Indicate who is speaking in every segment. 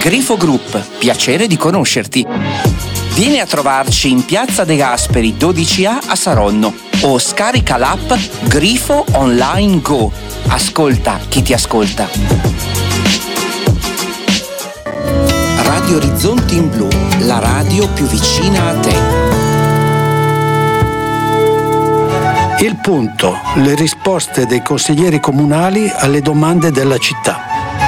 Speaker 1: Grifo Group, piacere di conoscerti. Vieni a trovarci in Piazza De Gasperi 12A a Saronno o scarica l'app Grifo Online Go. Ascolta chi ti ascolta. Radio Orizzonti in Blu, la radio più vicina a te.
Speaker 2: Il punto, le risposte dei consiglieri comunali alle domande della città.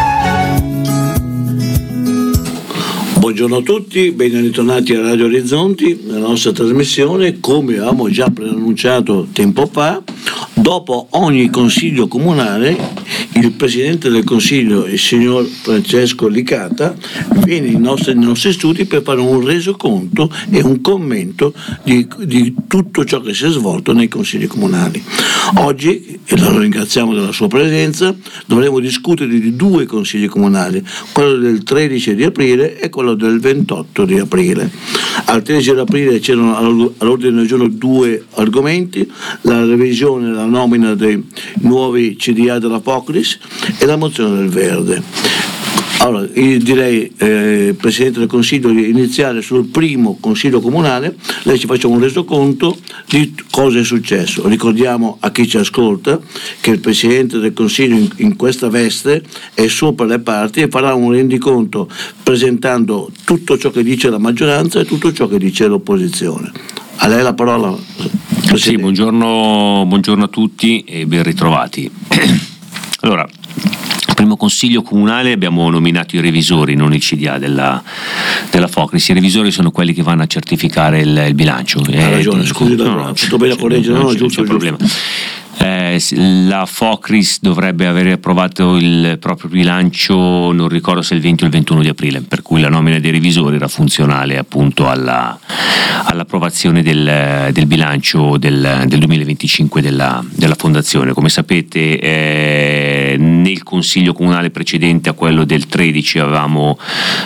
Speaker 3: Buongiorno a tutti, ben ritornati a Radio Orizzonti, la nostra trasmissione, come avevamo già preannunciato tempo fa. Dopo ogni consiglio comunale il Presidente del Consiglio, il signor Francesco Licata, viene nei nostri studi per fare un resoconto e un commento di tutto ciò che si è svolto nei consigli comunali. Oggi, e lo ringraziamo della sua presenza, dovremo discutere di due consigli comunali, quello del 13 di aprile e quello del 28 di aprile. Al 13 di aprile c'erano all'ordine del giorno due argomenti: la revisione e la nomina dei nuovi CDA della Focris e la mozione del Verde. Allora, io direi, Presidente del Consiglio, di iniziare sul primo Consiglio Comunale. Lei ci faccia un resoconto di cosa è successo. Ricordiamo a chi ci ascolta che il Presidente del Consiglio in questa veste è sopra le parti e farà un rendiconto presentando tutto ciò che dice la maggioranza e tutto ciò che dice l'opposizione. A lei la parola, Presidente.
Speaker 4: Sì, buongiorno a tutti e ben ritrovati. Allora, primo consiglio comunale abbiamo nominato i revisori, non il CDA della Focris. I revisori sono quelli che vanno a certificare il bilancio.
Speaker 3: Ha ragione, scusi, tutto bene a correggere, non c'è problema.
Speaker 4: La Focris dovrebbe aver approvato il proprio bilancio, non ricordo se il 20 o il 21 di aprile, per cui la nomina dei revisori era funzionale appunto all'approvazione del bilancio del 2025 della Fondazione. Come sapete, nel consiglio comunale precedente a quello del 13 avevamo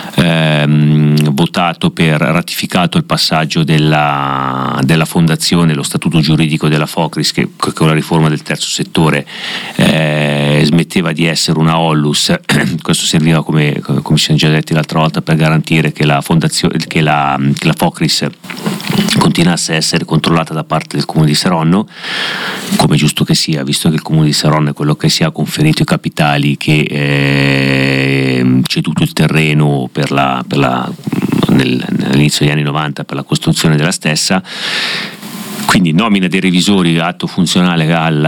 Speaker 4: votato per ratificato il passaggio della Fondazione, lo statuto giuridico della Focris, che con la riforma del terzo settore smetteva di essere una Ollus. Questo serviva, come ci siamo già detti l'altra volta, per garantire che la Focris continuasse a essere controllata da parte del Comune di Saronno, come giusto che sia, visto che il Comune di Saronno è quello che si ha conferito i capitali, che ceduto il terreno all'inizio degli anni 90 per la costruzione della stessa. Quindi nomina dei revisori, atto funzionale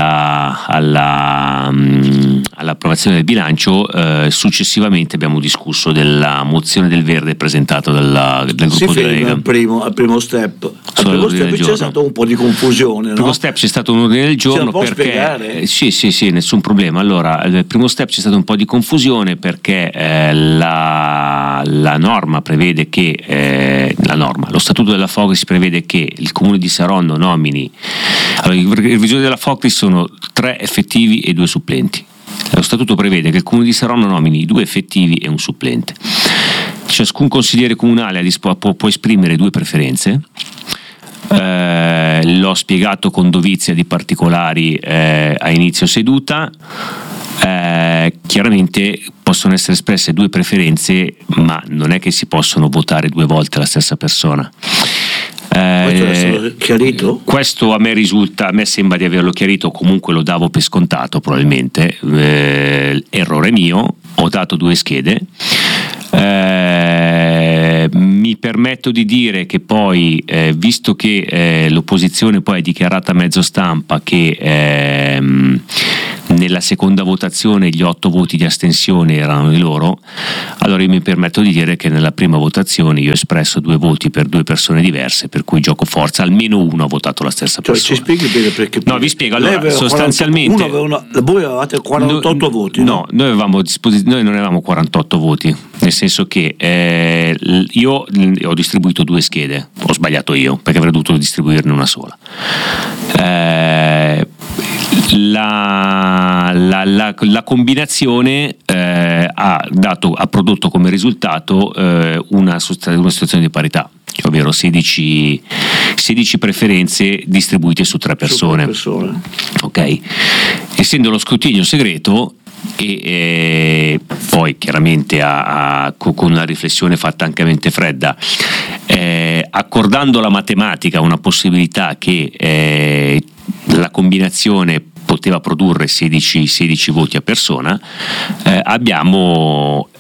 Speaker 4: all'approvazione del bilancio. Successivamente abbiamo discusso della mozione del Verde presentata dal gruppo della Lega.
Speaker 3: Al primo step. Al primo step c'è stato un po' di confusione.
Speaker 4: Al primo step c'è stato un ordine del giorno perché
Speaker 3: spiegare?
Speaker 4: Sì, nessun problema. Allora, al primo step c'è stato un po' di confusione perché la norma prevede che lo statuto della Focris prevede che il Comune di Saronno nomini. Allora, i revisori della Focris sono 3 effettivi e 2 supplenti. Lo statuto prevede che il Comune di Saronno nomini 2 effettivi e un supplente. Ciascun consigliere comunale può esprimere 2 preferenze. L'ho spiegato con dovizia di particolari a inizio seduta. Chiaramente possono essere espresse 2 preferenze, ma non è che si possono votare 2 volte la stessa persona.
Speaker 3: Questo è stato chiarito?
Speaker 4: Questo a me sembra di averlo chiarito, comunque lo davo per scontato probabilmente, errore mio, ho dato 2 schede. Mi permetto di dire che poi, visto che l'opposizione poi ha dichiarato a mezzo stampa che nella seconda votazione gli 8 voti di astensione erano i loro, allora io mi permetto di dire che nella prima votazione io ho espresso 2 voti per 2 persone diverse, per cui gioco forza, almeno uno ha votato la stessa persona.
Speaker 3: Ci spieghi bene perché?
Speaker 4: No, vi spiego. Allora, sostanzialmente
Speaker 3: voi avevate 48 voti, no?
Speaker 4: Noi non avevamo 48 voti, nel senso che io ho distribuito 2 schede, ho sbagliato io perché avrei dovuto distribuirne una sola. La combinazione ha prodotto come risultato una situazione di parità, ovvero 16 preferenze distribuite su 3 persone.
Speaker 3: Su 3 persone.
Speaker 4: Ok. Essendo lo scrutinio segreto, e poi chiaramente con una riflessione fatta anche a mente fredda, accordando alla matematica una possibilità che la combinazione poteva produrre 16 voti a persona, abbiamo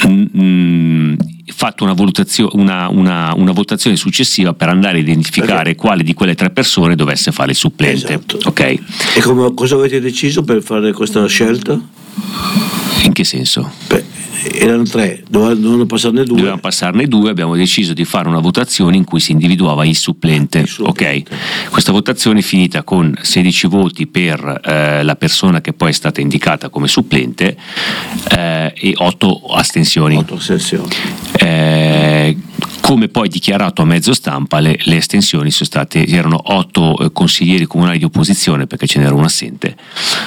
Speaker 4: fatto una votazione successiva per andare a identificare quale di quelle 3 persone dovesse fare il supplente.
Speaker 3: Esatto.
Speaker 4: Okay.
Speaker 3: E cosa avete deciso per fare questa scelta?
Speaker 4: In che senso?
Speaker 3: Erano 3, dovevano passarne 2.
Speaker 4: Abbiamo deciso di fare una votazione in cui si individuava il supplente. Ok. Questa votazione è finita con 16 voti per la persona che poi è stata indicata come supplente e 8 astensioni. Come poi dichiarato a mezzo stampa, le astensioni erano 8 consiglieri comunali di opposizione, perché ce n'era un assente.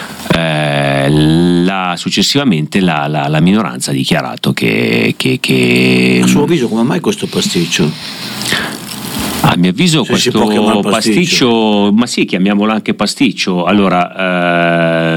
Speaker 4: Successivamente la minoranza ha dichiarato che
Speaker 3: a suo avviso come mai questo pasticcio?
Speaker 4: A mio avviso questo pasticcio, ma sì, chiamiamolo anche pasticcio. Allora,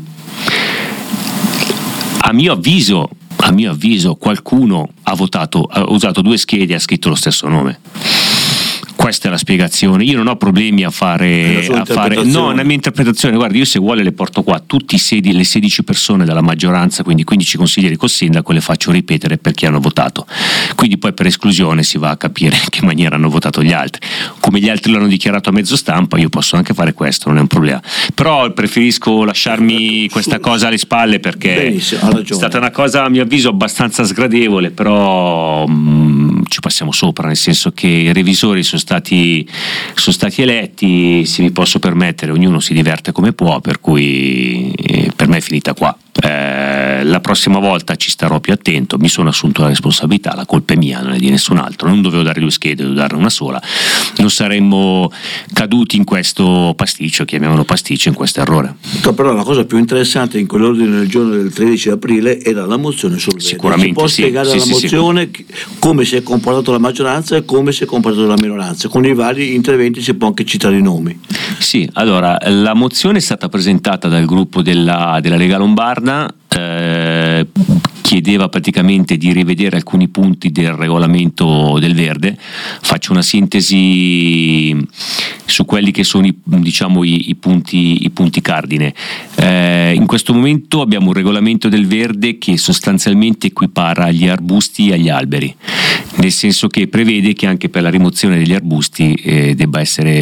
Speaker 4: a mio avviso qualcuno ha usato 2 schede e ha scritto lo stesso nome. Questa è la spiegazione. Io non ho problemi a fare no, nella mia interpretazione, guardi, io se vuole le porto qua tutti le 16 persone della maggioranza, quindi 15 consiglieri col sindaco, le faccio ripetere perché hanno votato, quindi poi per esclusione si va a capire in che maniera hanno votato gli altri. Come gli altri l'hanno dichiarato a mezzo stampa, io posso anche fare questo, non è un problema, però preferisco lasciarmi questa cosa alle spalle, perché è stata una cosa a mio avviso abbastanza sgradevole, però ci passiamo sopra, nel senso che i revisori sono stati eletti, se mi posso permettere, ognuno si diverte come può, per cui per me è finita qua. La prossima volta ci starò più attento, mi sono assunto la responsabilità, la colpa è mia, non è di nessun altro, non dovevo dare 2 schede, dovevo darne una sola, non saremmo caduti in questo pasticcio, chiamiamolo pasticcio, in questo errore.
Speaker 3: Però la cosa più interessante in quell'ordine del giorno del 13 aprile era la mozione sul verde.
Speaker 4: Sicuramente
Speaker 3: si può spiegare la mozione, come si è comportata la maggioranza e come si è comportata la minoranza, con i vari interventi si può anche citare i nomi.
Speaker 4: Sì, allora la mozione è stata presentata dal gruppo della Lega Lombarda, chiedeva praticamente di rivedere alcuni punti del regolamento del verde. Faccio una sintesi su quelli che sono i punti cardine. In questo momento abbiamo un regolamento del verde che sostanzialmente equipara gli arbusti agli alberi, nel senso che prevede che anche per la rimozione degli arbusti debba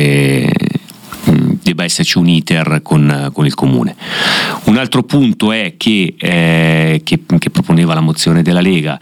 Speaker 4: esserci un iter con il comune. Un altro punto è che proponeva la mozione della Lega,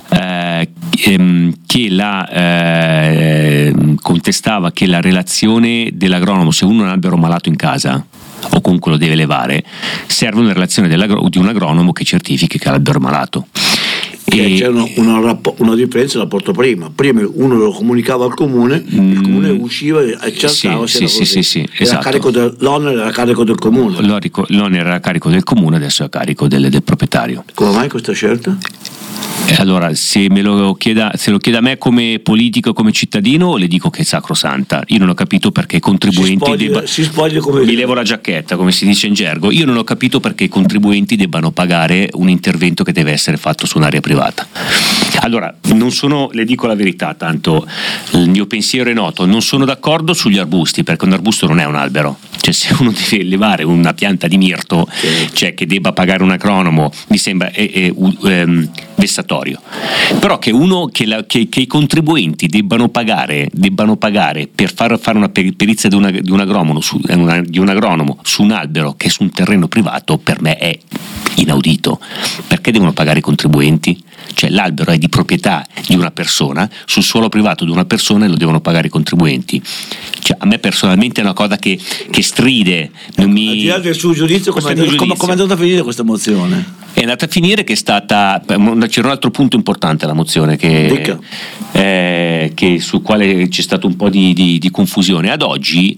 Speaker 4: che contestava che la relazione dell'agronomo, se uno ha un albero malato in casa o comunque lo deve levare, serve una relazione di un agronomo che certifichi che l'albero è malato.
Speaker 3: C'è una differenza, la porto prima uno lo comunicava al comune, il comune usciva e accertava se era così.
Speaker 4: Sì, esatto.
Speaker 3: L'onere era a carico del comune.
Speaker 4: L'onere era a carico del comune, adesso è a carico del proprietario.
Speaker 3: Come mai questa scelta?
Speaker 4: Allora, se lo chieda a me come politico, come cittadino, le dico che è sacrosanta. Io non ho capito perché i contribuenti mi levo la giacchetta, come si dice in gergo. Io non ho capito perché i contribuenti debbano pagare un intervento che deve essere fatto su un'area privata. Allora, le dico la verità, tanto il mio pensiero è noto, non sono d'accordo sugli arbusti, perché un arbusto non è un albero. Cioè, se uno deve levare una pianta di mirto, cioè che debba pagare un agronomo, mi sembra vessatorio. Però che i contribuenti debbano pagare per fare una perizia di un agronomo su un albero che è su un terreno privato, per me è inaudito. Perché devono pagare i contribuenti? Cioè, l'albero è di proprietà di una persona, sul suolo privato di una persona, e lo devono pagare i contribuenti. Cioè, a me personalmente è una cosa che stride. Al
Speaker 3: di là del suo giudizio, come è andata a finire questa mozione?
Speaker 4: È andata a finire che è stata. C'era un altro punto importante alla mozione che sul quale c'è stato un po' di confusione. Ad oggi,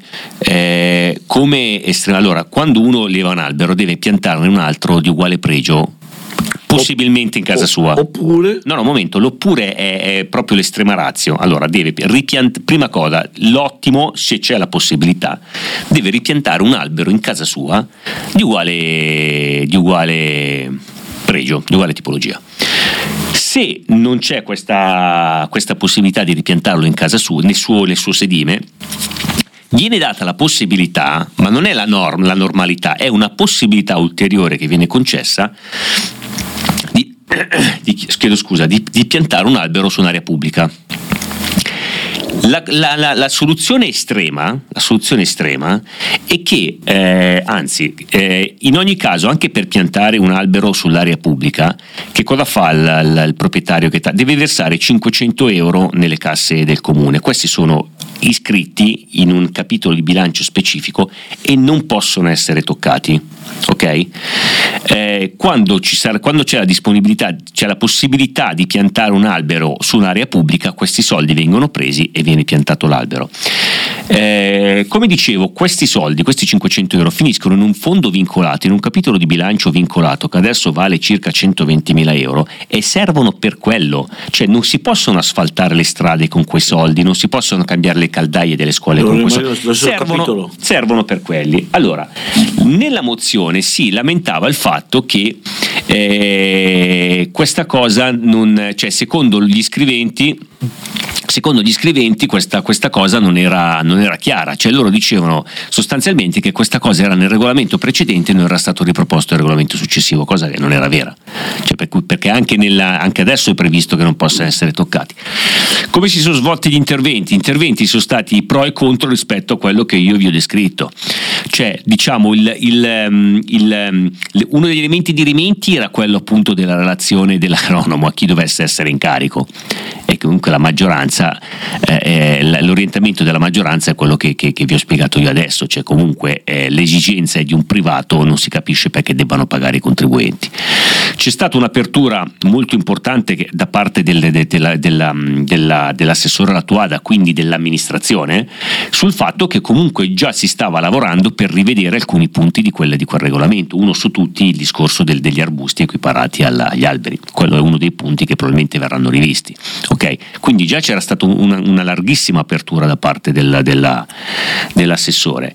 Speaker 4: allora, quando uno leva un albero deve piantarne un altro di uguale pregio possibilmente in casa sua.
Speaker 3: Oppure?
Speaker 4: No, un momento, l'oppure è proprio l'estrema ratio. Allora deve prima cosa, l'ottimo, se c'è la possibilità, deve ripiantare un albero in casa sua di uguale pregio, di uguale tipologia. Se non c'è questa possibilità di ripiantarlo in casa sua, nel suo sedime, viene data la possibilità, ma non è la normalità, è una possibilità ulteriore che viene concessa di piantare un albero su un'area pubblica. La soluzione estrema è che in ogni caso, anche per piantare un albero sull'area pubblica, che cosa fa il proprietario? Deve versare 500 euro nelle casse del comune. Questi sono iscritti in un capitolo di bilancio specifico e non possono essere toccati, ok? Quando c'è la disponibilità, c'è la possibilità di piantare un albero su un'area pubblica, questi soldi vengono presi e viene piantato l'albero. Come dicevo, questi soldi, questi 500 euro, finiscono in un fondo vincolato, in un capitolo di bilancio vincolato che adesso vale circa 120.000 euro e servono per quello. Cioè non si possono asfaltare le strade con quei soldi, non si possono cambiare le caldaie delle scuole con quei soldi, servono per quelli. Allora, nella mozione si lamentava il fatto che questa cosa secondo gli scriventi questa cosa non era chiara, cioè loro dicevano sostanzialmente che questa cosa era nel regolamento precedente e non era stato riproposto il regolamento successivo, cosa che non era vera, cioè perché anche adesso è previsto che non possano essere toccati. Come si sono svolti gli interventi? Gli interventi sono stati pro e contro rispetto a quello che io vi ho descritto, cioè diciamo uno degli elementi dirimenti era quello appunto della relazione dell'agronomo a chi dovesse essere in carico, e comunque la maggioranza, l'orientamento della maggioranza è quello che vi ho spiegato io adesso, cioè comunque l'esigenza è di un privato, non si capisce perché debbano pagare i contribuenti. C'è stata un'apertura molto importante da parte dell'assessore Latuada, quindi dell'amministrazione, sul fatto che comunque già si stava lavorando per rivedere alcuni punti di quel regolamento, uno su tutti il discorso degli arbusti equiparati agli alberi. Quello è uno dei punti che probabilmente verranno rivisti. Okay? Quindi già c'era stata una larghissima apertura da parte dell'assessore.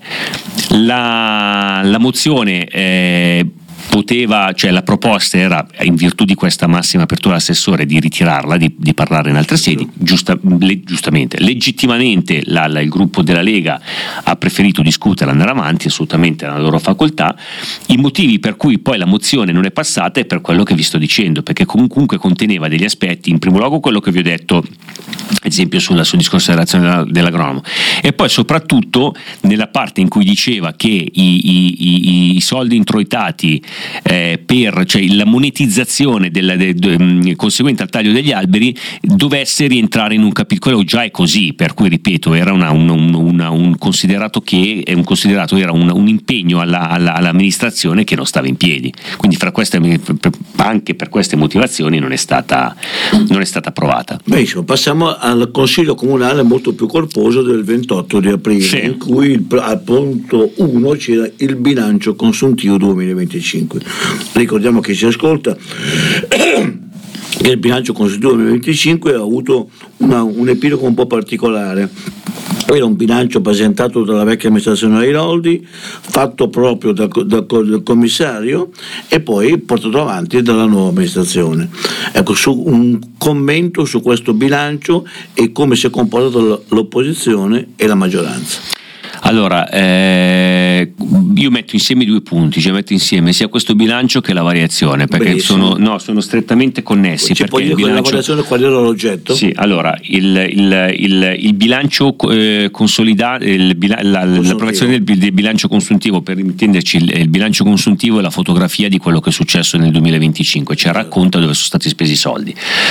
Speaker 4: La mozione la proposta era, in virtù di questa massima apertura dell'assessore, di ritirarla, di parlare in altre sedi. Giustamente, legittimamente il gruppo della Lega ha preferito discuterla, andare avanti, assolutamente la loro facoltà. I motivi per cui poi la mozione non è passata è per quello che vi sto dicendo, perché comunque conteneva degli aspetti, in primo luogo quello che vi ho detto, ad esempio sul discorso della relazione dell'agronomo, e poi soprattutto nella parte in cui diceva che i soldi introitati cioè la monetizzazione conseguente al taglio degli alberi dovesse rientrare in un capitolo. Quello già è così, per cui ripeto, era un considerato era un impegno all'amministrazione che non stava in piedi, quindi anche per queste motivazioni non è stata approvata.
Speaker 3: Benissimo, passiamo al Consiglio Comunale molto più corposo del 28 di aprile, sì, in cui al punto 1 c'era il bilancio consuntivo 2025. Ricordiamo che si ascolta che il bilancio consuntivo 2025 ha avuto un epilogo un po' particolare. Era un bilancio presentato dalla vecchia amministrazione Airoldi, fatto proprio dal commissario e poi portato avanti dalla nuova amministrazione. Ecco, un commento su questo bilancio e come si è comportato l'opposizione e la maggioranza.
Speaker 4: Allora, io metto insieme i due punti, cioè metto insieme sia questo bilancio che la variazione, perché sono strettamente connessi.
Speaker 3: Ci puoi dire bilancio... la variazione qual era l'oggetto?
Speaker 4: Sì, allora, il bilancio consolidato, l'approvazione del bilancio consuntivo, per intenderci, il bilancio consuntivo è la fotografia di quello che è successo nel 2025, cioè racconta dove sono stati spesi i soldi.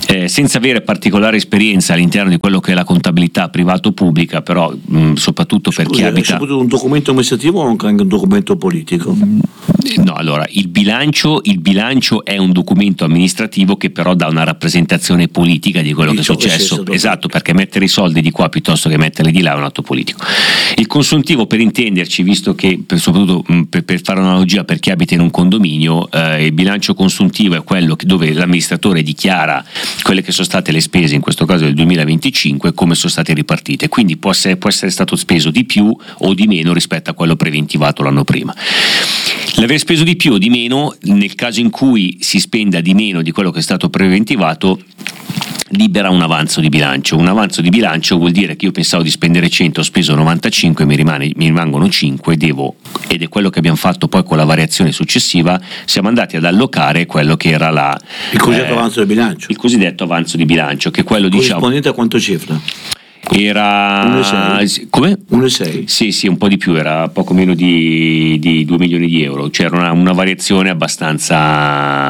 Speaker 4: senza avere particolare esperienza all'interno di quello che è la contabilità privato-pubblica, però soprattutto per chi abita...
Speaker 3: È soprattutto un documento amministrativo o anche un documento politico?
Speaker 4: No, allora, il bilancio è un documento amministrativo che però dà una rappresentazione politica di quello che è successo. Esatto, perché mettere i soldi di qua piuttosto che metterli di là è un atto politico. Il consuntivo, per intenderci, visto che soprattutto per fare un'analogia per chi abita in un condominio, il bilancio consuntivo è quello dove l'amministratore dichiara quelle che sono state le spese, in questo caso del 2025, come sono state ripartite, quindi può essere stato speso di più o di meno rispetto a quello preventivato l'anno prima. L'aver speso di più o di meno, nel caso in cui si spenda di meno di quello che è stato preventivato, libera un avanzo di bilancio. Un avanzo di bilancio vuol dire che io pensavo di spendere 100, ho speso 95, mi rimangono 5, ed è quello che abbiamo fatto poi con la variazione successiva, siamo andati ad allocare quello che era
Speaker 3: il cosiddetto avanzo di bilancio.
Speaker 4: Il cosiddetto avanzo di bilancio, che è quello,
Speaker 3: corrispondente a quanto cifra?
Speaker 4: Era
Speaker 3: 1,6?
Speaker 4: Come?
Speaker 3: 1,6?
Speaker 4: Sì, un po' di più, era poco meno di 2 milioni di euro. C'era una variazione abbastanza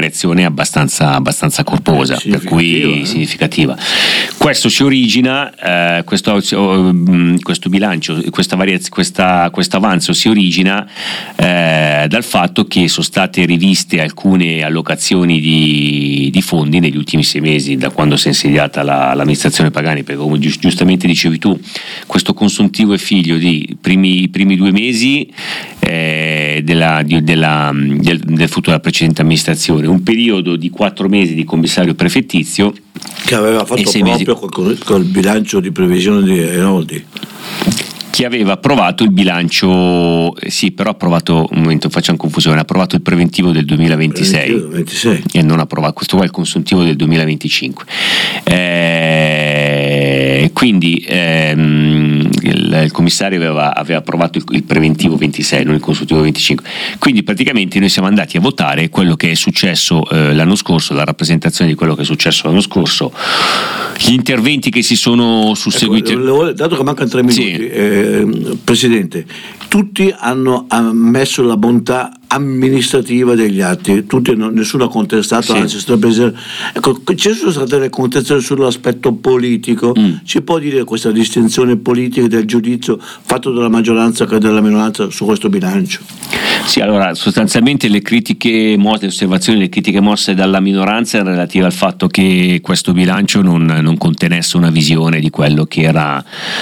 Speaker 4: corposa, per cui significativa. Questo si origina, questo bilancio, questo avanzo si origina dal fatto che sono state riviste alcune allocazioni di fondi negli ultimi 6 mesi, da quando si è insediata l'amministrazione Pagani, perché come giustamente dicevi tu, questo consuntivo è figlio di primi 2 mesi del futuro della precedente amministrazione, un periodo di 4 mesi di commissario prefettizio
Speaker 3: che aveva fatto proprio col bilancio di previsione di Einaudi,
Speaker 4: che aveva approvato il bilancio, sì, però ha approvato, un momento, facciamo confusione, ha approvato il preventivo del 2026 e non ha approvato, questo qua è il consuntivo del 2025. Quindi il commissario aveva approvato il preventivo 26, non il consuntivo 25. Quindi praticamente noi siamo andati a votare quello che è successo l'anno scorso, la rappresentazione di quello che è successo l'anno scorso, gli interventi che si sono susseguiti.
Speaker 3: Dato che mancano 3 minuti, sì. Presidente, tutti hanno ammesso la bontà amministrativa degli atti, nessuno ha contestato, sì. Anzi ci sono state delle contestazioni sull'aspetto politico. Ci può dire questa distinzione politica del giudizio fatto dalla maggioranza che dalla minoranza su questo bilancio?
Speaker 4: Sì, allora sostanzialmente le critiche mosse dalla minoranza erano relative al fatto che questo bilancio non contenesse una visione di quello che era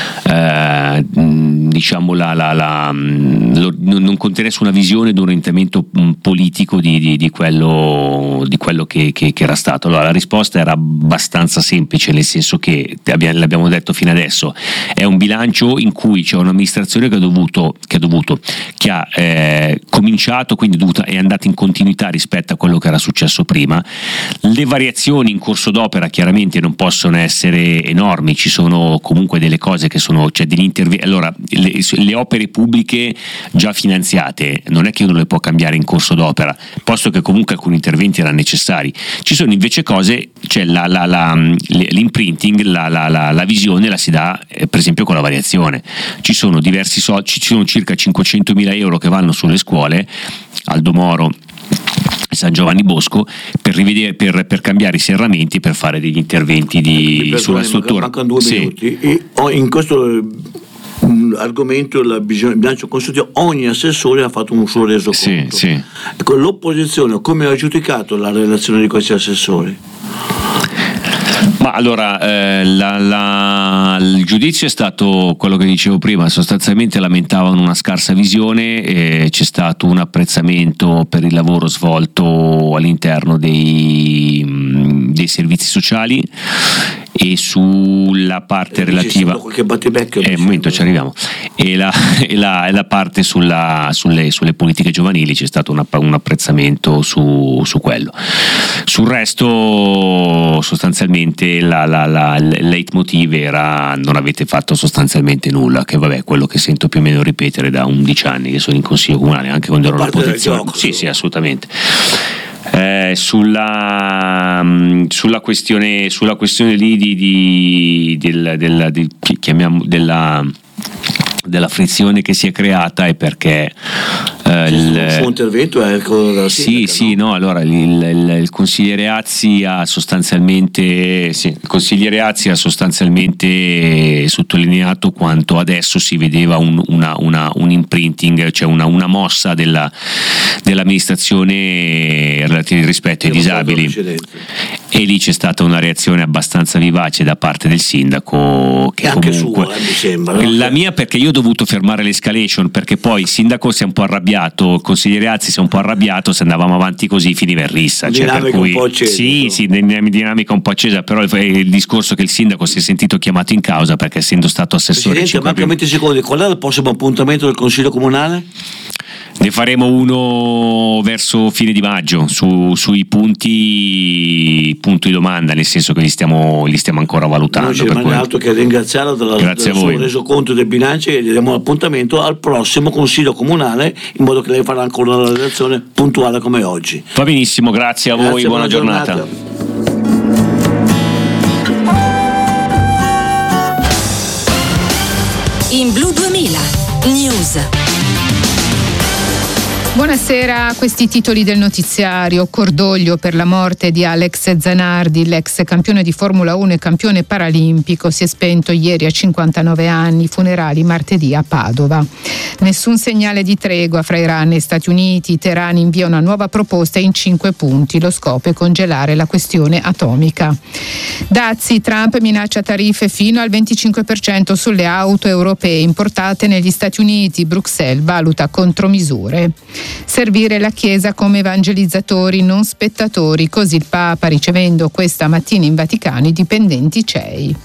Speaker 4: non contenesse una visione di un orientamento politico di quello che era stato. Allora la risposta era abbastanza semplice, nel senso che l'abbiamo detto fino adesso, è un bilancio in cui c'è un'amministrazione che ha cominciato, quindi è andata in continuità rispetto a quello che era successo prima. Le variazioni in corso d'opera chiaramente non possono essere enormi, ci sono comunque delle cose che sono, cioè degli interventi. Allora le opere pubbliche già finanziate non è che uno le può cambiare in corso d'opera, posto che comunque alcuni interventi erano necessari. Ci sono invece cose, cioè l'imprinting, la visione la si dà per esempio con la variazione. Ci sono diversi soldi, ci sono circa 500.000 euro che vanno sulle scuole, Aldo Moro, San Giovanni Bosco, per rivedere, per cambiare i serramenti, per fare degli interventi sulla struttura.
Speaker 3: Mancano 2 minuti. In questo argomento, il bilancio consultivo, ogni assessore ha fatto un suo resoconto.
Speaker 4: Sì.
Speaker 3: Ecco, l'opposizione come ha giudicato la relazione di questi assessori?
Speaker 4: Ma allora il giudizio è stato quello che dicevo prima, sostanzialmente lamentavano una scarsa visione, c'è stato un apprezzamento per il lavoro svolto all'interno dei servizi sociali, e sulla parte relativa
Speaker 3: qualche battibecchio,
Speaker 4: un momento ci arriviamo, e la parte sulle politiche giovanili c'è stato un apprezzamento su quello. Sul resto sostanzialmente il leitmotiv era: non avete fatto sostanzialmente nulla, che vabbè, quello che sento più o meno ripetere da 11 anni che sono in consiglio comunale, anche quando ero all'opposizione. Sì, assolutamente. Sulla questione lì della frizione che si è creata è perché
Speaker 3: il suo intervento è
Speaker 4: il sindaca, no? Allora il consigliere Azzi ha sostanzialmente sottolineato quanto adesso si vedeva un imprinting, cioè una mossa dell'amministrazione relativa rispetto ai disabili, e lì c'è stata una reazione abbastanza vivace da parte del sindaco, che
Speaker 3: anche
Speaker 4: comunque
Speaker 3: sua, mi sembra, no?
Speaker 4: La mia, perché io ho dovuto fermare l'escalation, perché poi il sindaco si è un po' arrabbiato, il consigliere Azzi si è un po' arrabbiato, se andavamo avanti così finiva in rissa,
Speaker 3: per cui un po' accesa,
Speaker 4: sì, dinamica un po' accesa, però il discorso che il sindaco si è sentito chiamato in causa perché essendo stato assessore.
Speaker 3: Presidente, mancano 20 secondi, qual è il prossimo appuntamento del Consiglio Comunale?
Speaker 4: Ne faremo uno verso fine di maggio sui punti di domanda, nel senso che li stiamo ancora valutando.
Speaker 3: Non ci rimane altro che ringraziarla del suo resoconto del bilancio, e gli diamo l'appuntamento al prossimo Consiglio Comunale, in modo che lei farà ancora una relazione puntuale come oggi.
Speaker 4: Va benissimo, grazie a voi, buona giornata.
Speaker 5: In Blu 2000 News.
Speaker 6: Buonasera, questi titoli del notiziario. Cordoglio per la morte di Alex Zanardi, l'ex campione di Formula 1 e campione paralimpico. Si è spento ieri a 59 anni, funerali martedì a Padova. Nessun segnale di tregua fra Iran e Stati Uniti. Teheran invia una nuova proposta in 5 punti. Lo scopo è congelare la questione atomica. Dazi, Trump minaccia tariffe fino al 25% sulle auto europee importate negli Stati Uniti. Bruxelles valuta contromisure. Servire la Chiesa come evangelizzatori, non spettatori, così il Papa, ricevendo questa mattina in Vaticano i dipendenti CEI.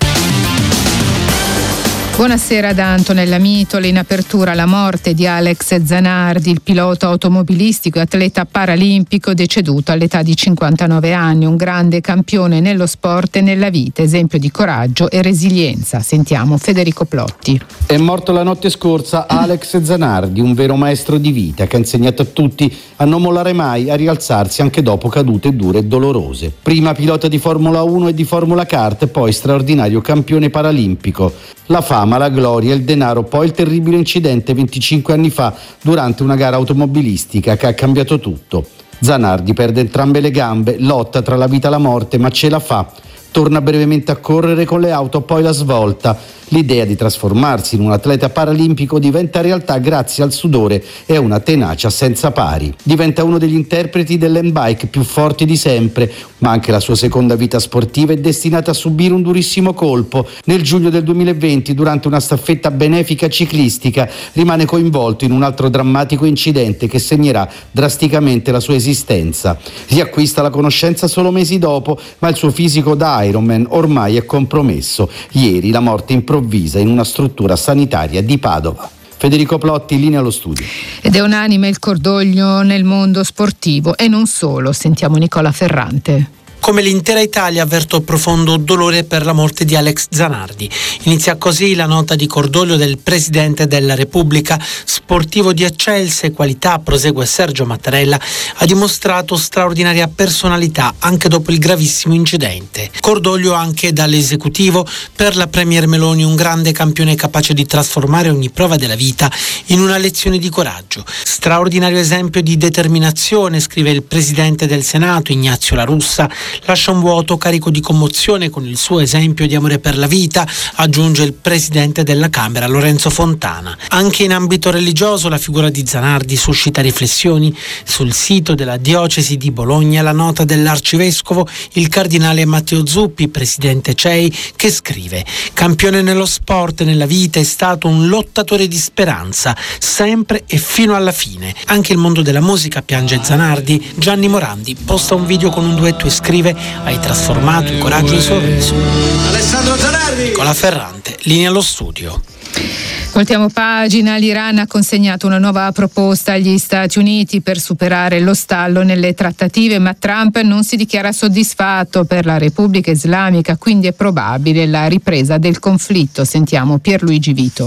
Speaker 6: Buonasera da Antonella Mitole. In apertura la morte di Alex Zanardi, il pilota automobilistico e atleta paralimpico deceduto all'età di 59 anni, un grande campione nello sport e nella vita, esempio di coraggio e resilienza. Sentiamo Federico Plotti.
Speaker 7: È morto la notte scorsa Alex Zanardi, un vero maestro di vita che ha insegnato a tutti a non mollare mai, a rialzarsi anche dopo cadute dure e dolorose. Prima pilota di Formula 1 e di Formula Kart, poi straordinario campione paralimpico. La fama, la gloria, il denaro, poi il terribile incidente 25 anni fa durante una gara automobilistica che ha cambiato tutto. Zanardi perde entrambe le gambe, lotta tra la vita e la morte, ma ce la fa. Torna brevemente a correre con le auto, poi la svolta. L'idea di trasformarsi in un atleta paralimpico diventa realtà grazie al sudore e a una tenacia senza pari. Diventa uno degli interpreti dell'handbike più forti di sempre, ma anche la sua seconda vita sportiva è destinata a subire un durissimo colpo. Nel giugno del 2020, durante una staffetta benefica ciclistica, rimane coinvolto in un altro drammatico incidente che segnerà drasticamente la sua esistenza. Riacquista la conoscenza solo mesi dopo, ma il suo fisico da Ironman ormai è compromesso. Ieri la morte improvvisa in una struttura sanitaria di Padova. Federico Plotti, in linea allo studio.
Speaker 6: Ed è unanime il cordoglio nel mondo sportivo e non solo. Sentiamo Nicola Ferrante.
Speaker 8: Come l'intera Italia avverto profondo dolore per la morte di Alex Zanardi. Inizia così la nota di cordoglio del Presidente della Repubblica. Sportivo di eccelse qualità, prosegue Sergio Mattarella, ha dimostrato straordinaria personalità anche dopo il gravissimo incidente. Cordoglio anche dall'esecutivo per la Premier Meloni, un grande campione capace di trasformare ogni prova della vita in una lezione di coraggio. Straordinario esempio di determinazione, scrive il Presidente del Senato Ignazio La Russa. Lascia un vuoto carico di commozione con il suo esempio di amore per la vita, aggiunge il Presidente della Camera Lorenzo Fontana. Anche in ambito religioso la figura di Zanardi suscita riflessioni. Sul sito della Diocesi di Bologna la nota dell'Arcivescovo, il Cardinale Matteo Zuppi, Presidente CEI, che scrive: campione nello sport e nella vita, è stato un lottatore di speranza, sempre e fino alla fine. Anche il mondo della musica piange Zanardi. Gianni Morandi posta un video con un duetto e scrive: hai trasformato il coraggio in sorriso.
Speaker 9: Alessandro Zanardi.
Speaker 8: Nicola Ferrante, linea allo studio.
Speaker 6: Voltiamo pagina. L'Iran ha consegnato una nuova proposta agli Stati Uniti per superare lo stallo nelle trattative, ma Trump non si dichiara soddisfatto. Per la Repubblica Islamica quindi è probabile la ripresa del conflitto. Sentiamo Pierluigi Vito.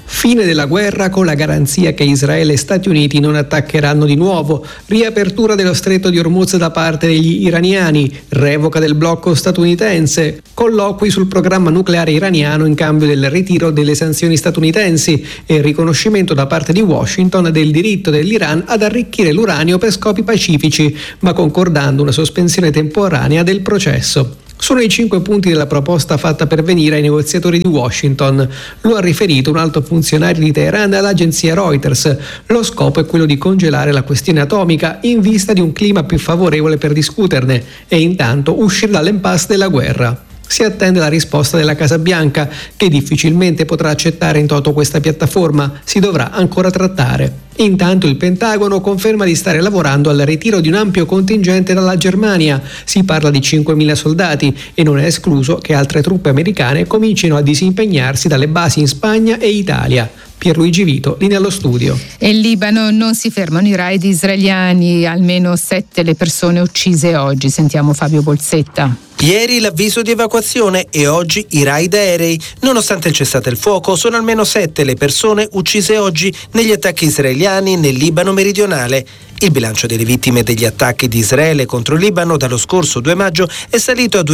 Speaker 10: Fine della guerra con la garanzia che Israele e Stati Uniti non attaccheranno di nuovo, riapertura dello stretto di Hormuz da parte degli iraniani, revoca del blocco statunitense, colloqui sul programma nucleare iraniano in cambio del ritiro delle sanzioni statunitensi e riconoscimento da parte di Washington del diritto dell'Iran ad arricchire l'uranio per scopi pacifici, ma concordando una sospensione temporanea del processo. Sono i 5 punti della proposta fatta pervenire ai negoziatori di Washington. Lo ha riferito un alto funzionario di Teheran all'agenzia Reuters. Lo scopo è quello di congelare la questione atomica in vista di un clima più favorevole per discuterne e intanto uscire dall'impasse della guerra. Si attende la risposta della Casa Bianca, che difficilmente potrà accettare in toto questa piattaforma. Si dovrà ancora trattare. Intanto il Pentagono conferma di stare lavorando al ritiro di un ampio contingente dalla Germania. Si parla di 5.000 soldati e non è escluso che altre truppe americane comincino a disimpegnarsi dalle basi in Spagna e Italia. Pierluigi Vito, linea allo studio.
Speaker 6: E in Libano non si fermano i raid israeliani, almeno 7 le persone uccise oggi. Sentiamo Fabio Bolsetta.
Speaker 11: Ieri l'avviso di evacuazione e oggi i raid aerei. Nonostante il cessate il fuoco, sono almeno 7 le persone uccise oggi negli attacchi israeliani nel Libano meridionale. Il bilancio delle vittime degli attacchi di Israele contro il Libano dallo scorso 2 maggio è salito a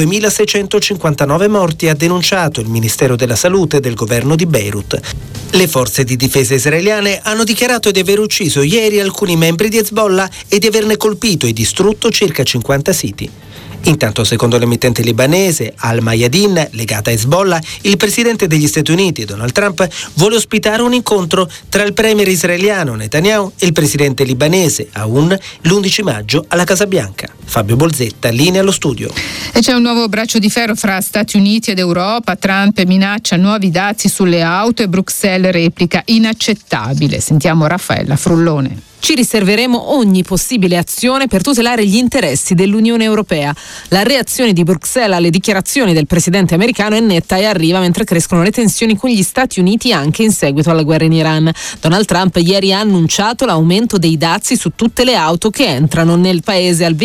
Speaker 11: 2.659 morti, ha denunciato il Ministero della Salute del governo di Beirut. Le forze di difesa israeliane hanno dichiarato di aver ucciso ieri alcuni membri di Hezbollah e di averne colpito e distrutto circa 50 siti. Intanto, secondo l'emittente libanese Al Mayadeen, legata a Hezbollah, il presidente degli Stati Uniti, Donald Trump, vuole ospitare un incontro tra il premier israeliano Netanyahu e il presidente libanese Aoun l'11 maggio alla Casa Bianca. Fabio Bolsetta, linea allo studio.
Speaker 6: E c'è un nuovo braccio di ferro fra Stati Uniti ed Europa. Trump minaccia nuovi dazi sulle auto e Bruxelles replica: inaccettabile. Sentiamo Raffaella Frullone.
Speaker 12: Ci riserveremo ogni possibile azione per tutelare gli interessi dell'Unione Europea. La reazione di Bruxelles alle dichiarazioni del presidente americano è netta e arriva mentre crescono le tensioni con gli Stati Uniti anche in seguito alla guerra in Iran. Donald Trump ieri ha annunciato l'aumento dei dazi su tutte le auto che entrano nel paese al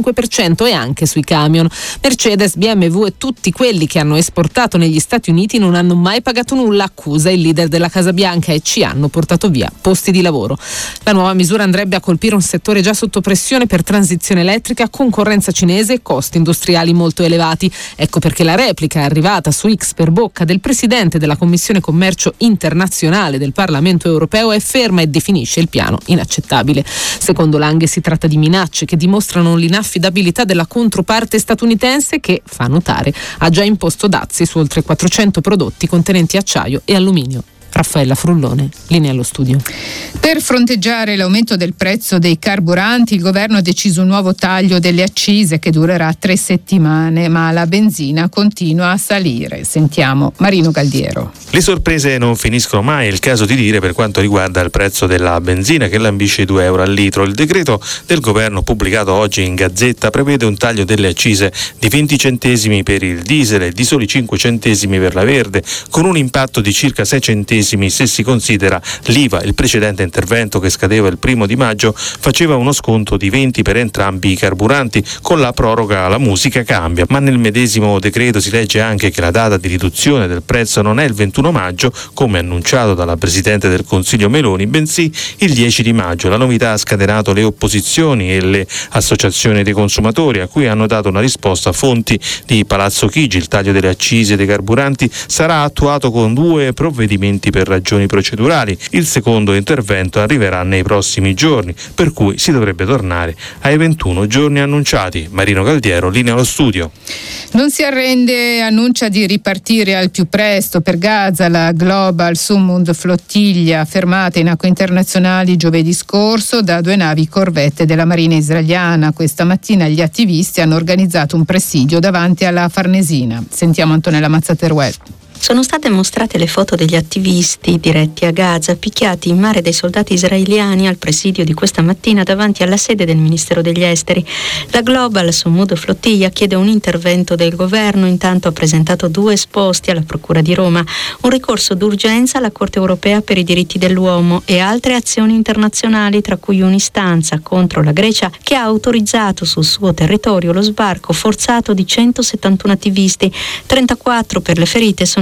Speaker 12: 25% e anche sui camion. Mercedes, BMW e tutti quelli che hanno esportato negli Stati Uniti non hanno mai pagato nulla, accusa il leader della Casa Bianca, e ci hanno portato via posti di lavoro. La nuova misura andrebbe a colpire un settore già sotto pressione per transizione elettrica, concorrenza cinese e costi industriali molto elevati. Ecco perché la replica arrivata su X per bocca del presidente della Commissione Commercio Internazionale del Parlamento Europeo è ferma e definisce il piano inaccettabile. Secondo Lange si tratta di minacce che dimostrano l'inaffidabilità della controparte statunitense che, fa notare, ha già imposto dazi su oltre 400 prodotti contenenti acciaio e alluminio. Raffaella Frullone, linea allo studio.
Speaker 6: Per fronteggiare l'aumento del prezzo dei carburanti, il governo ha deciso un nuovo taglio delle accise che durerà 3 settimane, ma la benzina continua a salire. Sentiamo Marino Galdiero.
Speaker 13: Le sorprese non finiscono mai, è il caso di dire per quanto riguarda il prezzo della benzina, che lambisce i €2 al litro. Il decreto del governo pubblicato oggi in Gazzetta prevede un taglio delle accise di 20 centesimi per il diesel e di soli 5 centesimi per la verde, con un impatto di circa 6 centesimi se si considera l'IVA. Il precedente intervento, che scadeva il 1 di maggio, faceva uno sconto di 20 per entrambi i carburanti. Con la proroga la musica cambia, ma nel medesimo decreto si legge anche che la data di riduzione del prezzo non è il 21 maggio, come annunciato dalla Presidente del Consiglio Meloni, bensì il 10 di maggio. La novità ha scatenato le opposizioni e le associazioni dei consumatori, a cui hanno dato una risposta fonti di Palazzo Chigi. Il taglio delle accise dei carburanti sarà attuato con 2 provvedimenti per ragioni procedurali. Il secondo intervento arriverà nei prossimi giorni, per cui si dovrebbe tornare ai 21 giorni annunciati. Marino Galdiero, linea allo studio.
Speaker 6: Non si arrende e annuncia di ripartire al più presto. Per Gaza la Global Summund Flottiglia, fermata in acque internazionali giovedì scorso da 2 navi corvette della Marina israeliana. Questa mattina gli attivisti hanno organizzato un presidio davanti alla Farnesina. Sentiamo Antonella Mazzateruel.
Speaker 14: Sono state mostrate le foto degli attivisti diretti a Gaza, picchiati in mare dai soldati israeliani al presidio di questa mattina davanti alla sede del Ministero degli Esteri. La Global Summud Flottiglia chiede un intervento del governo, intanto ha presentato 2 esposti alla Procura di Roma, un ricorso d'urgenza alla Corte Europea per i diritti dell'uomo e altre azioni internazionali, tra cui un'istanza contro la Grecia che ha autorizzato sul suo territorio lo sbarco forzato di 171 attivisti. 34 per le ferite sono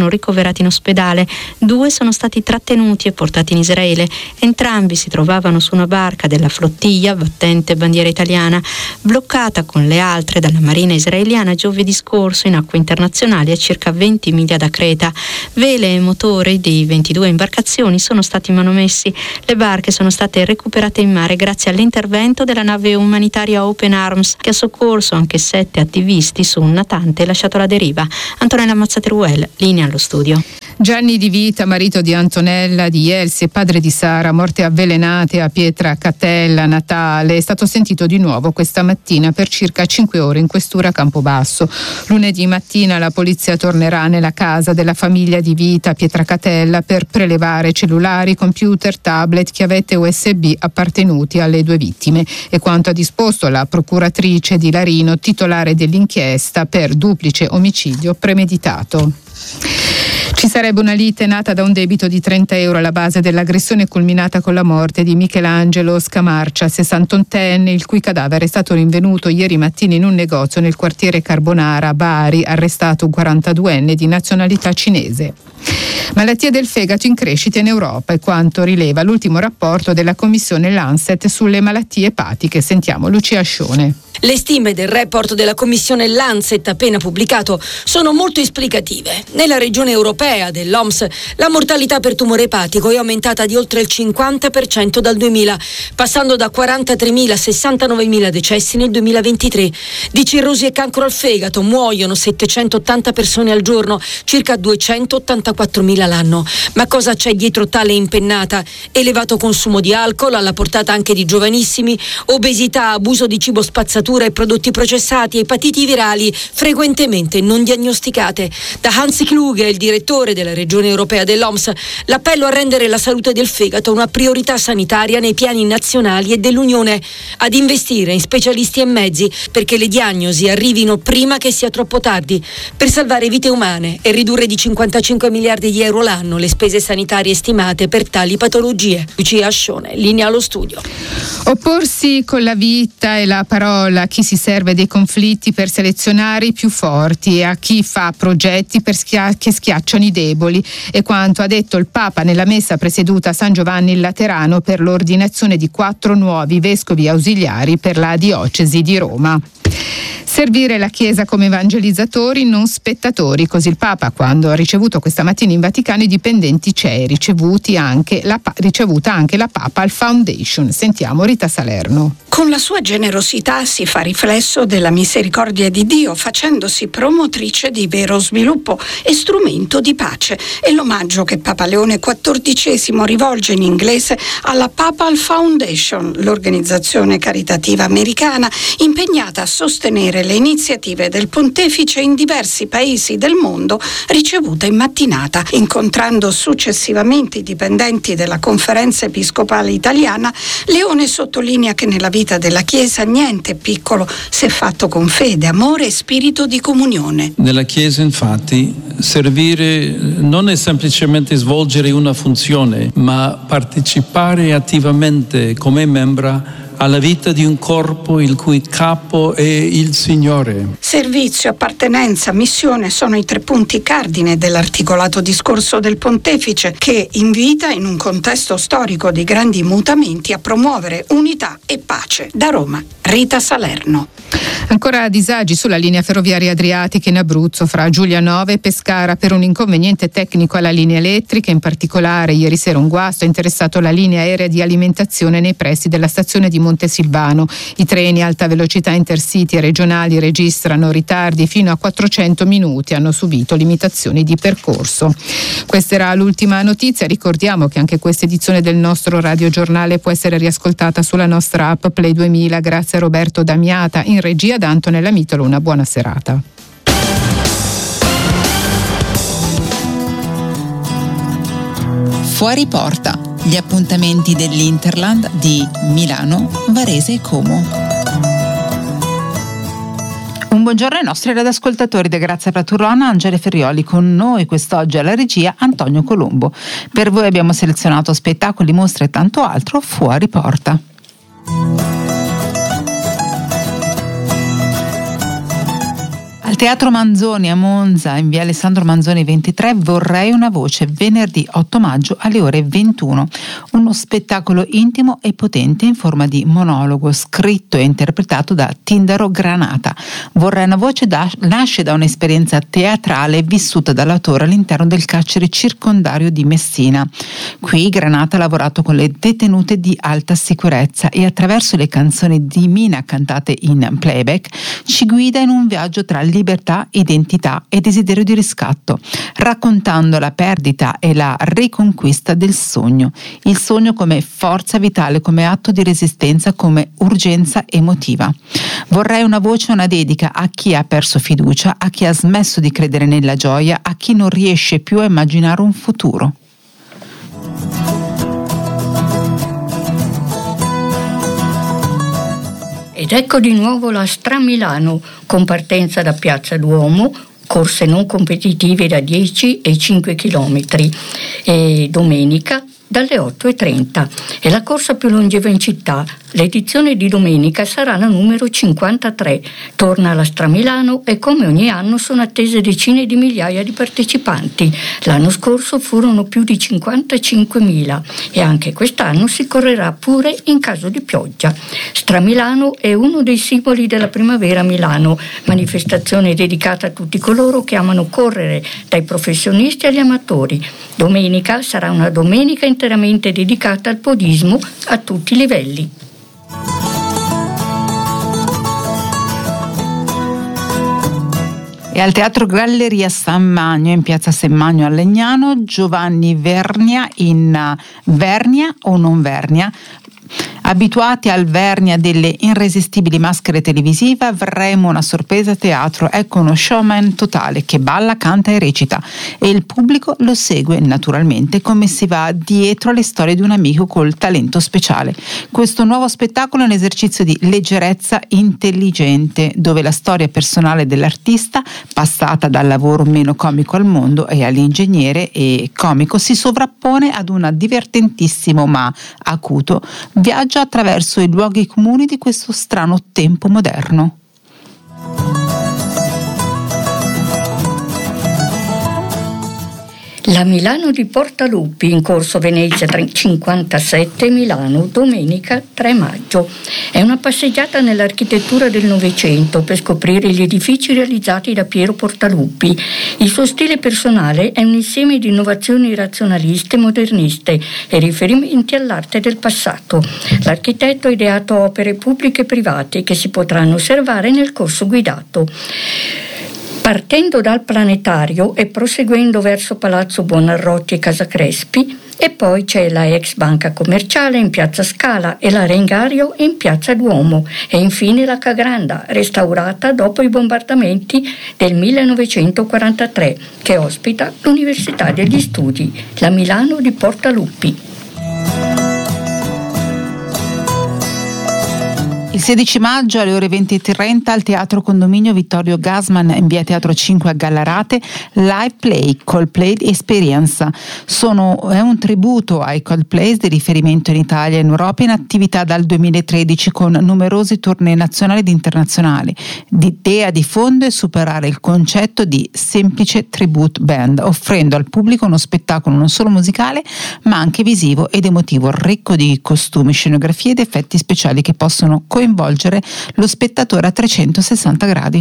Speaker 14: sono ricoverati in ospedale, 2 sono stati trattenuti e portati in Israele. Entrambi si trovavano su una barca della flottiglia battente bandiera italiana, bloccata con le altre dalla marina israeliana giovedì scorso in acque internazionali a circa 20 miglia da Creta. Vele e motori di 22 imbarcazioni sono stati manomessi. Le barche sono state recuperate in mare grazie all'intervento della nave umanitaria Open Arms, che ha soccorso anche 7 attivisti su un natante lasciato alla deriva. Antonella Mazzateruel, linea allo studio.
Speaker 6: Gianni Di Vita, marito di Antonella, di Elsie e padre di Sara, morte avvelenate a Pietracatella, Natale, è stato sentito di nuovo questa mattina per circa 5 ore in questura a Campobasso. Lunedì mattina la polizia tornerà nella casa della famiglia Di Vita a Pietracatella per prelevare cellulari, computer, tablet, chiavette USB appartenuti alle 2 vittime e quanto ha disposto la procuratrice di Larino, titolare dell'inchiesta per duplice omicidio premeditato. Ci sarebbe una lite nata da un debito di 30 euro alla base dell'aggressione culminata con la morte di Michelangelo Scamarcia, 61enne, il cui cadavere è stato rinvenuto ieri mattina in un negozio nel quartiere Carbonara, Bari, arrestato un 42enne di nazionalità cinese. Malattie del fegato in crescita in Europa è quanto rileva l'ultimo rapporto della commissione Lancet sulle malattie epatiche. Sentiamo Lucia Ascione.
Speaker 15: Le stime del report della commissione Lancet appena pubblicato sono molto esplicative. Nella regione europea dell'OMS la mortalità per tumore epatico è aumentata di oltre il 50% dal 2000, passando da 43.000 a 69.000 decessi nel 2023. Di cirrosi e cancro al fegato muoiono 780 persone al giorno, circa 284.000 l'anno. Ma cosa c'è dietro tale impennata? Elevato consumo di alcol alla portata anche di giovanissimi, obesità, abuso di cibo spazzatura e prodotti processati, epatiti virali frequentemente non diagnosticate. Da Hans Kluge, il direttore della regione europea dell'OMS, l'appello a rendere la salute del fegato una priorità sanitaria nei piani nazionali e dell'Unione, ad investire in specialisti e mezzi perché le diagnosi arrivino prima che sia troppo tardi, per salvare vite umane e ridurre di 55 miliardi di euro l'anno le spese sanitarie stimate per tali patologie. Lucia Ascione, linea allo studio.
Speaker 6: Opporsi con la vita e la parola a chi si serve dei conflitti per selezionare i più forti e a chi fa progetti che schiacciano i deboli, è quanto ha detto il Papa nella messa presieduta a San Giovanni il Laterano per l'ordinazione di 4 nuovi vescovi ausiliari per la diocesi di Roma. Servire la Chiesa come evangelizzatori, non spettatori, così il Papa quando ha ricevuto questa mattina in Vaticano i dipendenti CEI, ricevuta anche la Papal Foundation. Sentiamo Rita Salerno.
Speaker 16: Con la sua generosità si fa riflesso della misericordia di Dio, facendosi promotrice di vero sviluppo e strumento di pace. È l'omaggio che Papa Leone XIV rivolge in inglese alla Papal Foundation, l'organizzazione caritativa americana impegnata a sostenere le iniziative del pontefice in diversi paesi del mondo, ricevuta in mattinata. Incontrando successivamente i dipendenti della Conferenza Episcopale Italiana, Leone sottolinea che nella vita della Chiesa niente piccolo se fatto con fede, amore e spirito di comunione.
Speaker 17: Nella Chiesa, infatti, servire non è semplicemente svolgere una funzione, ma partecipare attivamente come membra alla vita di un corpo il cui capo è il Signore.
Speaker 16: Servizio, appartenenza, missione sono i 3 punti cardine dell'articolato discorso del Pontefice, che invita in un contesto storico di grandi mutamenti a promuovere unità e pace. Da Roma, Rita Salerno.
Speaker 6: Ancora disagi sulla linea ferroviaria adriatica in Abruzzo fra Giulianova e Pescara per un inconveniente tecnico alla linea elettrica. In particolare ieri sera un guasto ha interessato la linea aerea di alimentazione nei pressi della stazione di Montesilvano. I treni alta velocità intercity e regionali registrano ritardi fino a 400 minuti, hanno subito limitazioni di percorso. Questa era l'ultima notizia. Ricordiamo che anche questa edizione del nostro radiogiornale può essere riascoltata sulla nostra app Play 2000. Grazie a Roberto Damiata, in regia da Antonella Mitolo. Una buona serata.
Speaker 18: Fuori porta. Gli appuntamenti dell'Interland di Milano, Varese e Como.
Speaker 19: Un buongiorno ai nostri radioascoltatori da Grazia Praturrona, Angele Ferrioli con noi quest'oggi alla regia Antonio Colombo. Per voi abbiamo selezionato spettacoli, mostre e tanto altro fuori porta.
Speaker 20: Al
Speaker 19: Teatro Manzoni a Monza, in via Alessandro Manzoni 23, Vorrei una voce, venerdì 8 maggio alle ore 21. Uno spettacolo intimo e potente in forma di monologo, scritto e interpretato da Tindaro Granata. Vorrei una voce nasce da un'esperienza teatrale vissuta dall'autore all'interno del carcere circondario di Messina. Qui Granata ha lavorato con le detenute di alta sicurezza e attraverso le canzoni di Mina cantate in playback ci guida in un viaggio tra libertà, identità e desiderio di riscatto, raccontando la perdita e la riconquista del sogno. Il sogno come forza vitale, come atto di resistenza, come urgenza emotiva. Vorrei una voce, una dedica a chi ha perso fiducia, a chi ha smesso di credere nella gioia, a chi non riesce più a immaginare un futuro.
Speaker 20: Ed ecco di nuovo la Stramilano, con partenza da Piazza Duomo, corse non competitive da 10 e 5 km, e domenica dalle 8:30. È la corsa più longeva in città. L'edizione di domenica sarà la numero 53. Torna alla Stramilano e come ogni anno sono attese decine di migliaia di partecipanti. L'anno scorso furono più di 55.000 e anche quest'anno si correrà pure in caso di pioggia. Stramilano è uno dei simboli della primavera a Milano, manifestazione dedicata a tutti coloro che amano correre, dai professionisti agli amatori. Domenica sarà una domenica interamente dedicata al podismo a tutti i livelli.
Speaker 19: E al Teatro Galleria San Magno in piazza San Magno a Legnano, Giovanni Vernia in Vernia o non Vernia. Abituati al Vernia delle irresistibili maschere televisive, avremo una sorpresa a teatro. Ecco uno showman totale che balla, canta e recita e il pubblico lo segue naturalmente come si va dietro alle storie di un amico col talento speciale. Questo nuovo spettacolo è un esercizio di leggerezza intelligente dove la storia personale dell'artista, passata dal lavoro meno comico al mondo e all'ingegnere e comico, si sovrappone ad un divertentissimo ma acuto viaggio attraverso i luoghi comuni di questo strano tempo moderno.
Speaker 20: La Milano di Portaluppi in corso Venezia 57 Milano, domenica 3 maggio. È una passeggiata nell'architettura del Novecento per scoprire gli edifici realizzati da Piero Portaluppi. Il suo stile personale è un insieme di innovazioni razionaliste e moderniste e riferimenti all'arte del passato. L'architetto ha ideato opere pubbliche e private che si potranno osservare nel corso guidato. Partendo dal Planetario e proseguendo verso Palazzo Buonarroti e Casa Crespi, e poi c'è la ex banca commerciale in piazza Scala e l'Arengario in piazza Duomo e infine la Cagranda, restaurata dopo i bombardamenti del 1943, che ospita l'Università degli Studi, la Milano di Portaluppi.
Speaker 19: Il 16 maggio alle ore 20:30 al Teatro Condominio Vittorio Gassman in via Teatro 5 a Gallarate, Live Play Coldplay Experience. È un tributo ai Coldplay di riferimento in Italia e in Europa in attività dal 2013 con numerosi tournée nazionali ed internazionali. L'idea di fondo è superare il concetto di semplice tribute band, offrendo al pubblico uno spettacolo non solo musicale ma anche visivo ed emotivo, ricco di costumi, scenografie ed effetti speciali che possono coinvolgere lo spettatore a 360 gradi.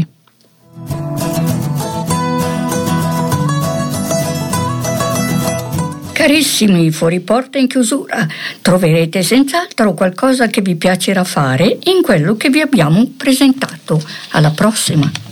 Speaker 20: Carissimi fuori porta in chiusura, troverete senz'altro qualcosa che vi piacerà fare in quello che vi abbiamo presentato. Alla prossima!